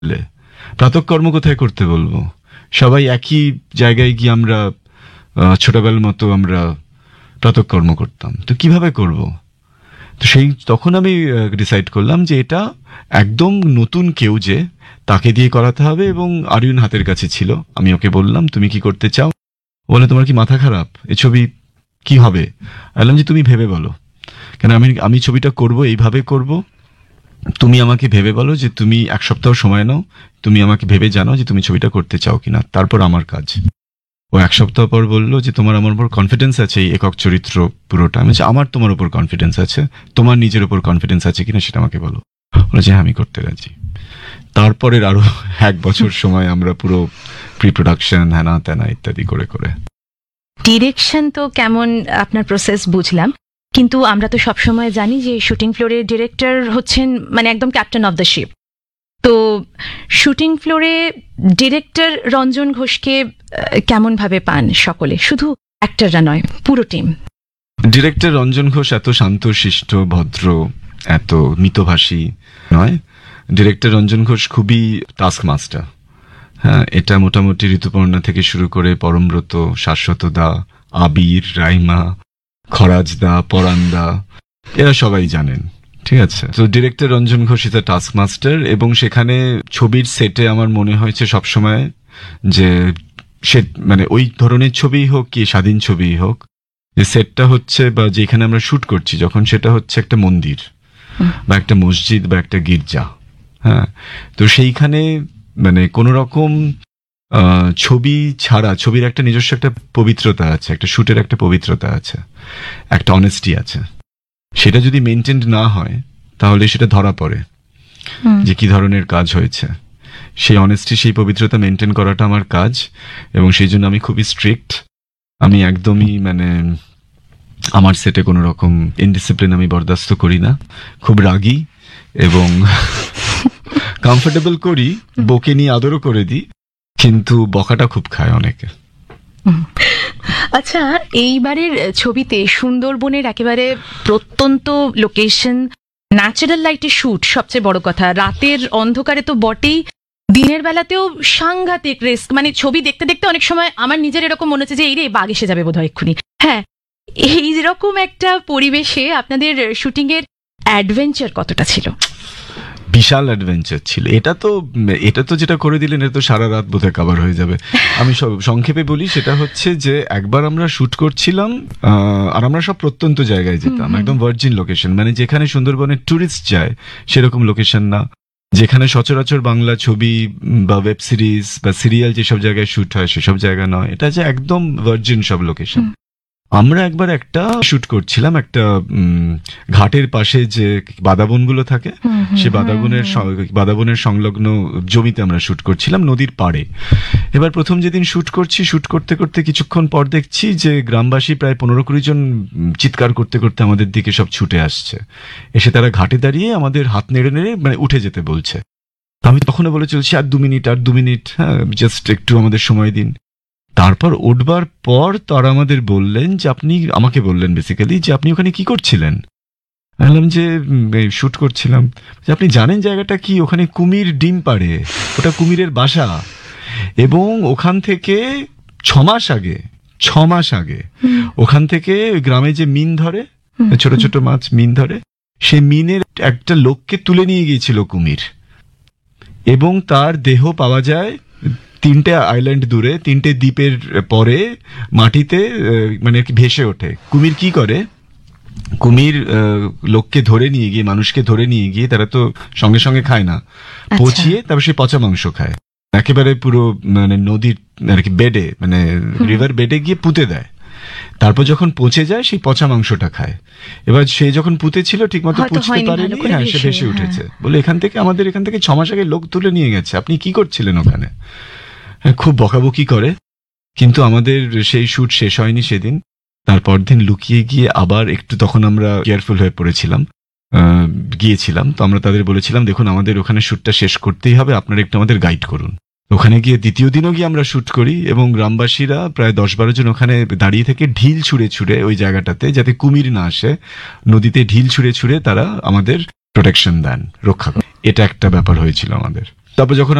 প্রাতঃকর্ম কোথায় করতে বলবো? সবাই একই জায়গায় গিয়ে আমরা ছোটবেলার মতো আমরা প্রাতঃকর্ম করতাম, তো কিভাবে করব? তো তখন আমি ডিসাইড করলাম যে এটা একদম নতুন কেউ, যে তাকে দিয়ে করাতে হবে। এবং আরিয়ন হাতের কাছে ছিল, আমি ওকে বললাম তুমি কি করতে চাও? বলে তোমার কি মাথা খারাপ, এ ছবি কি হবে? বললাম যে তুমি ভেবে বলো, কেন আমি ছবিটা করব, এইভাবে করব, তুমি আমাকে ভেবে বলো যে তুমি 1 সপ্তাহ সময় নাও, তুমি আমাকে ভেবে জানাও যে তুমি ছবিটা করতে চাও কিনা, তারপর আমার কাজ। ও 1 সপ্তাহ পর বললো যে তোমার আমার উপর কনফিডেন্স আছে এই একক চরিত্র পুরোটা? আমি বলছি আমার তোমার উপর কনফিডেন্স আছে, তোমার নিজের উপর কনফিডেন্স আছে কিনা সেটা আমাকে বলো। বলে যে আমি করতে রাজি। তারপরের আরো 1 বছর সময় আমরা পুরো প্রি প্রোডাকশন হ্যানা ত্যানা ইত্যাদি করে করে। ডিরেকশন তো কেমন আপনার প্রসেস বুঝলাম, কিন্তু আমরা তো সবসময় জানি যে শুটিং ফ্লোরের ডিরেক্টর হচ্ছেন মানে একদম ক্যাপ্টেন অফ দ্য শিপ। তো শুটিং ফ্লোরে ডিরেক্টর রঞ্জন ঘোষকে কেমন ভাবে পান সকলে, শুধু অ্যাক্টররা নয়, পুরো টিম? ডিরেক্টর রঞ্জন ঘোষ এত শান্তশিষ্ট, ভদ্র, এত মিতভাষী নয়। ডিরেক্টর রঞ্জন ঘোষ খুবই টাস্ক মাস্টার। হ্যাঁ, এটা মোটামুটি ঋতুপর্ণা থেকে শুরু করে পরমব্রত, শাশ্বত দা, আবির, রাইমা, খরাজ দা, পরাণ দা, এরা সবাই জানেন। ঠিক আছে, তো director Ranjan Ghosh is a task master. এবং সেখানে ছবির সেটে আমার মনে হয়েছে সবসময় যে সে মানে ওই ধরনের ছবি হোক কি স্বাধীন ছবি হোক, যে সেটটা হচ্ছে বা যেখানে আমরা শুট করছি যখন সেটা হচ্ছে একটা মন্দির বা একটা মসজিদ বা একটা গির্জা। হ্যাঁ, তো সেইখানে মানে কোন রকম ছবি ছাড়া, ছবির একটা নিজস্ব একটা পবিত্রতা আছে, একটা শুটের একটা পবিত্রতা আছে, একটা অনেস্টি আছে। সেটা যদি মেনটেন্ড না হয় তাহলে সেটা ধরা পড়ে যে কি ধরনের কাজ হয়েছে। সেই অনেস্টি, সেই পবিত্রতা মেনটেন করাটা আমার কাজ, এবং সেই জন্য আমি খুবই স্ট্রিক্ট। আমি একদমই মানে আমার সেটে কোনো রকম ইনডিসিপ্লিন আমি বরদাস্ত করি না। খুব রাগী এবং কমফোর্টেবল করি, বকে নিয়ে আদরও করে দিই, কিন্তু বকাটা খুব খায় অনেকে। আচ্ছা, এইবারের ছবিতে সুন্দরবনের একেবারে প্রত্যন্ত লোকেশন, ন্যাচারাল লাইটে শুট, সবচেয়ে বড় কথা, রাতের অন্ধকারে তো বটেই, দিনের বেলাতেও সাংঘাতিক রিস্ক। মানে ছবি দেখতে দেখতে অনেক সময় আমার নিজের এরকম মনে হচ্ছে যে এই রে বাঘ এসে যাবে বোধহয় এক্ষুনি। হ্যাঁ, এইরকম একটা পরিবেশে আপনাদের শুটিং এর অ্যাডভেঞ্চার কতটা ছিল? বিশাল অ্যাডভেঞ্চার ছিল। এটা তো যেটা করে দিলেন এটা তো সারা রাত বোধহয় কভার হয়ে যাবে। আমি সংক্ষেপে বলি, সেটা হচ্ছে যে একবার আমরা শুট করছিলাম আর আমরা সব প্রত্যন্ত জায়গায় যেতাম, একদম ভার্জিন লোকেশন, মানে যেখানে সুন্দরবনের টুরিস্ট যায় সেরকম লোকেশন না, যেখানে সচরাচর বাংলা ছবি বা ওয়েব সিরিজ বা সিরিয়াল যেসব জায়গায় শুট হয় সেসব জায়গা নয়, এটা যে একদম ভার্জিন সব লোকেশন। আমরা একবার একটা শুট করছিলাম একটা ঘাটের পাশে যে বাদাবনগুলো থাকে, সে বাদাবনের সংলগ্ন জমিতে আমরা শুট করছিলাম, নদীর পাড়ে। এবার প্রথম যেদিন শুট করতে করতে কিছুক্ষণ পর দেখছি যে গ্রামবাসী প্রায় 15-20 জন চিৎকার করতে করতে আমাদের দিকে সব ছুটে আসছে। এসে তারা ঘাটে দাঁড়িয়ে আমাদের হাত নেড়ে নেড়ে মানে উঠে যেতে বলছে। আমি তখনও বলে চলছি আর 2 মিনিট, হ্যাঁ জাস্ট একটু আমাদের সময় দিন। তারপর উঠবার পর তারা আমাদের বললেন যে আমাকে বললেন বেসিক্যালি যে আপনি ওখানে কি করছিলেন? বললাম যে শুট করছিলাম। আপনি জানেন জায়গাটা কি? ওখানে কুমির ডিম পাড়ে, ওটা কুমিরের বাসা। এবং ওখান থেকে 6 মাস আগে ওখান থেকে গ্রামে যে মিন ধরে, ছোট ছোট মাছ মিন ধরে, সে মিনের একটা লোককে তুলে নিয়ে গিয়েছিল কুমির, এবং তার দেহ পাওয়া যায় 3টে আইল্যান্ড দূরে, 3টে দ্বীপের পরে মাটিতে মানে ভেসে ওঠে। কুমির কি করে? কুমির লোককে ধরে নিয়ে গিয়ে, মানুষকে ধরে নিয়ে গিয়ে, তারা তো সঙ্গে সঙ্গে খায় না, পচিয়ে তারপর সে পচা মাংস খায়, একেবারে পুরো মানে নদীর আর কি বেডে, মানে রিভার বেডে গিয়ে পুঁতে দেয়। তারপর যখন পচে যায় সেই পচা মাংসটা খায়। এবার সে যখন পুঁতে ছিল ঠিক মতো পুঁছতে পারেনি, হ্যাঁ সে ভেসে উঠেছে। বলে আমাদের এখান থেকে 6 মাস আগে লোক তুলে নিয়ে গেছে, আপনি কি করছিলেন ওখানে? খুব বকাবকি করে, কিন্তু আমাদের সেই শুট শেষ হয়নি সেদিন। তারপর দিন লুকিয়ে গিয়ে আবার একটু, তখন আমরা কেয়ারফুল হয়ে গিয়েছিলাম, তো আমরা তাদের বলেছিলাম দেখুন আমাদের ওখানে শুটটা শেষ করতেই হবে, আপনারা একটু আমাদের গাইড করুন। ওখানে গিয়ে দ্বিতীয় দিনও গিয়ে আমরা শুট করি, এবং গ্রামবাসীরা প্রায় 10-12 জন ওখানে দাঁড়িয়ে থেকে ঢিল ছুঁড়ে ওই জায়গাটাতে যাতে কুমির না আসে, নদীতে ঢিল ছুঁড়ে তারা আমাদের প্রোটেকশন দেন, রক্ষা করেন। এটা একটা ব্যাপার হয়েছিল আমাদের। তারপর যখন